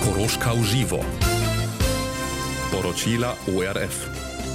Koroška v živo. Poročila ORF.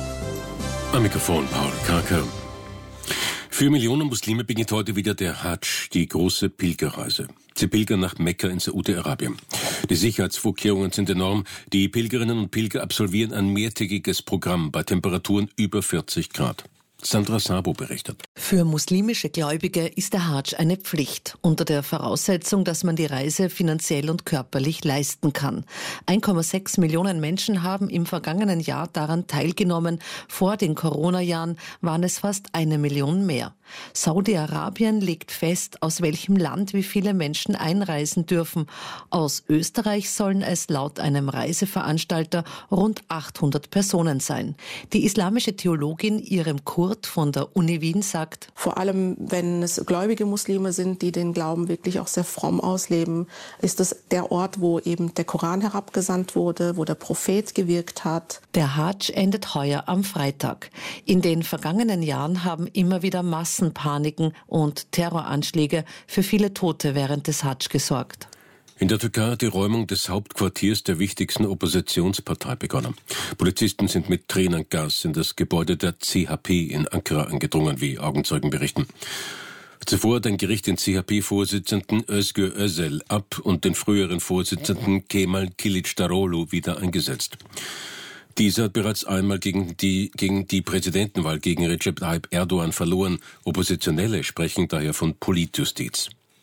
Am Mikrofon Paul Karker. Für Millionen Muslime beginnt heute wieder der Hadsch, die große Pilgerreise. Sie pilgern nach Mekka in Saudi-Arabien. Die Sicherheitsvorkehrungen sind enorm. Die Pilgerinnen und Pilger absolvieren ein mehrtägiges Programm bei Temperaturen über 40 Grad. Sandra Sabo berichtet. Für muslimische Gläubige ist der Hadsch eine Pflicht, unter der Voraussetzung, dass man die Reise finanziell und körperlich leisten kann. 1,6 Millionen Menschen haben im vergangenen Jahr daran teilgenommen. Vor den Corona-Jahren waren es fast 1 Million mehr. Saudi-Arabien legt fest, aus welchem Land wie viele Menschen einreisen dürfen. Aus Österreich sollen es laut einem Reiseveranstalter rund 800 Personen sein. Die islamische Theologin Irem Kurt von der Uni Wien sagt: Vor allem, wenn es gläubige Muslime sind, die den Glauben wirklich auch sehr fromm ausleben, ist es der Ort, wo eben der Koran herabgesandt wurde, wo der Prophet gewirkt hat. Der Hadsch endet heuer am Freitag. In den vergangenen Jahren haben immer wieder Massenpaniken und Terroranschläge für viele Tote während des Hadsch gesorgt. In der Türkei hat die Räumung des Hauptquartiers der wichtigsten Oppositionspartei begonnen. Polizisten sind mit Tränengas in das Gebäude der CHP in Ankara eingedrungen, wie Augenzeugen berichten. Zuvor hat ein Gericht den CHP-Vorsitzenden Özgür Özel ab und den früheren Vorsitzenden Kemal Kılıçdaroğlu wieder eingesetzt. Dieser hat bereits einmal gegen die Präsidentenwahl gegen Recep Tayyip Erdogan verloren. Oppositionelle sprechen daher von Politjustiz.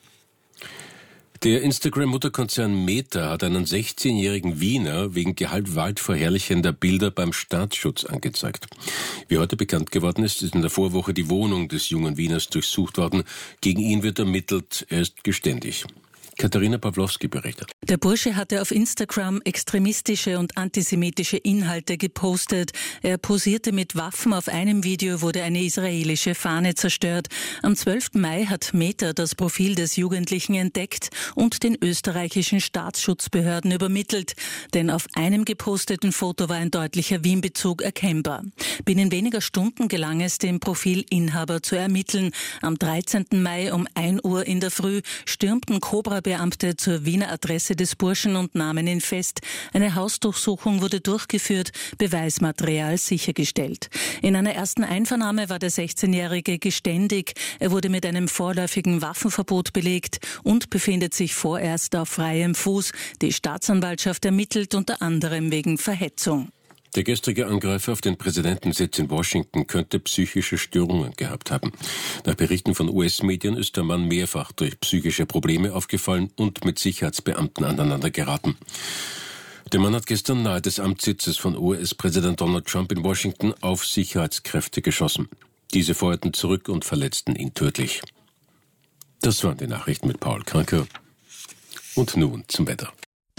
Der Instagram-Mutterkonzern Meta hat einen 16-jährigen Wiener wegen gewaltverherrlichender Bilder beim Staatsschutz angezeigt. Wie heute bekannt geworden ist in der Vorwoche die Wohnung des jungen Wieners durchsucht worden. Gegen ihn wird ermittelt, er ist geständig. Katharina Pawlowski berichtet. Der Bursche hatte auf Instagram extremistische und antisemitische Inhalte gepostet. Er posierte mit Waffen. Auf einem Video wurde eine israelische Fahne zerstört. Am 12. Mai hat Meta das Profil des Jugendlichen entdeckt und den österreichischen Staatsschutzbehörden übermittelt. Denn auf einem geposteten Foto war ein deutlicher Wien-Bezug erkennbar. Binnen weniger Stunden gelang es, den Profilinhaber zu ermitteln. Am 13. Mai um 1 Uhr in der Früh stürmten Cobra-Beamte zur Wiener Adresse des Burschen und nahmen ihn fest. Eine Hausdurchsuchung wurde durchgeführt, Beweismaterial sichergestellt. In einer ersten Einvernahme war der 16-Jährige geständig. Er wurde mit einem vorläufigen Waffenverbot belegt und befindet sich vorerst auf freiem Fuß. Die Staatsanwaltschaft ermittelt unter anderem wegen Verhetzung. Der gestrige Angreifer auf den Präsidentensitz in Washington könnte psychische Störungen gehabt haben. Nach Berichten von US-Medien ist der Mann mehrfach durch psychische Probleme aufgefallen und mit Sicherheitsbeamten aneinander geraten. Der Mann hat gestern nahe des Amtssitzes von US-Präsident Donald Trump in Washington auf Sicherheitskräfte geschossen. Diese feuerten zurück und verletzten ihn tödlich. Das waren die Nachrichten mit Paul Karker. Und nun zum Wetter.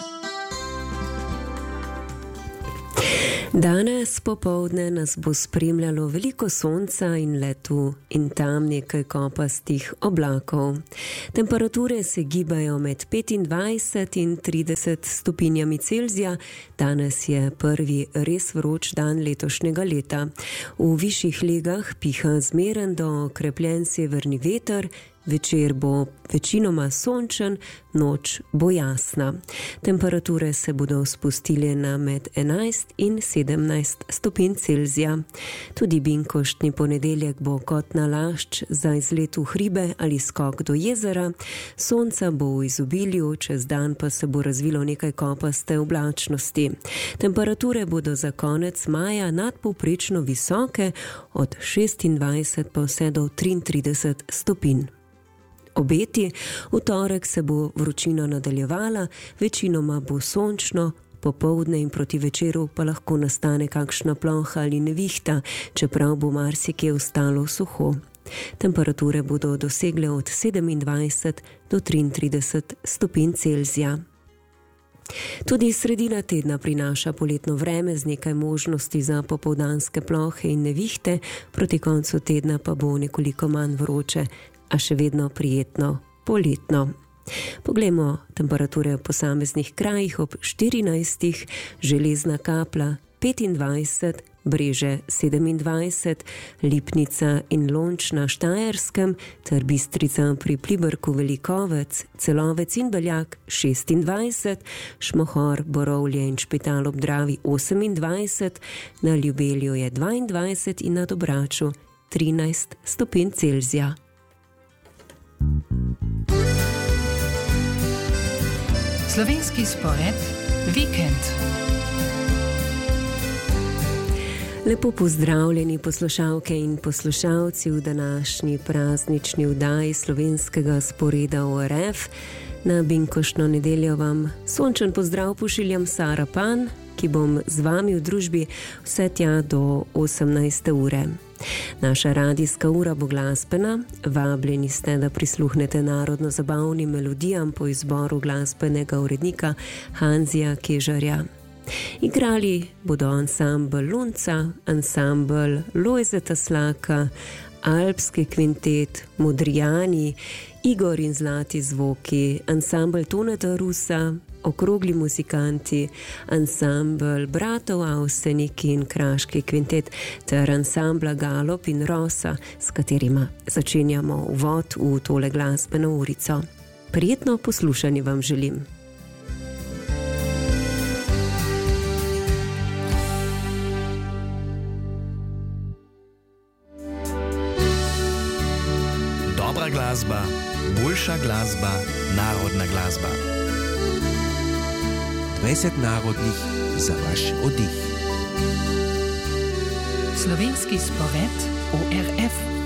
Danes popoldne nas bo spremljalo veliko sonca in letu in tam nekaj kopastih oblakov. Temperature se gibajo med 25 in 30 stopinjami Celzija. Danes je prvi res vroč dan letošnjega leta. V višjih legah piha zmeren do okrepljen severni veter. Večer bo večinoma sončen, noč bo jasna. Temperature se bodo spustile na med 11 in 17 stopinj Celzija. Tudi binkoštni ponedeljek bo kot nalašč za izlet v hribe ali skok do jezera. Sonca bo v izobilju, čez dan pa se bo razvilo nekaj kopaste oblačnosti. Temperature bodo za konec maja nadpovprečno visoke, od 26 pa vse do 33 stopinj. Obeti, v torek se bo vročina nadaljevala, večinoma bo sončno, popoldne in proti večeru pa lahko nastane kakšna ploha ali nevihta, čeprav bo marsikje ostalo suho. Temperature bodo dosegle od 27 do 33 stopinj Celzija. Tudi sredina tedna prinaša poletno vreme z nekaj možnosti za popoldanske plohe in nevihte, proti koncu tedna pa bo nekoliko manj vroče, a še vedno prijetno poletno. Poglejmo temperature v posameznih krajih ob 14, Železna Kapla 25, Breže 27, Lipnica in Lonč na Štajerskem ter Bistrica pri Pliberku Velikovec, Celovec in Beljak 26, Šmohor, Borovlje in Špital ob Dravi 28, na Ljubelju je 22 in na Dobraču 13 stopinj Celzija. Slovenski spored Vikend. Lepo pozdravljeni poslušalke in poslušalci v današnji praznični vdaji slovenskega sporeda ORF. Na binkoštno nedeljo vam sončen pozdrav pošiljam Sara Pan, ki bom z vami v družbi vse tja do 18. ure. Naša radijska ura bo glasbena, vabljeni ste, da prisluhnete narodno-zabavnim melodijam po izboru glasbenega urednika Hanzija Kežarja. Igrali bodo ansambl Lunca, ansambl Lojzeta Slaka, Alpski kvintet, Modrijani, Igor in Zlati zvoki, ansambl Toneta Rusa, Okrogli muzikanti, ansambl Bratov Avsenik in Kraški kvintet ter ansambla Galop in Rosa, s katerima začenjamo uvod v tole glasbeno urico. Prijetno poslušanje vam želim. Dobra glasba, boljša glasba, narodna glasba. 20 narodnih za vaš oddih. Slovenski spored ORF.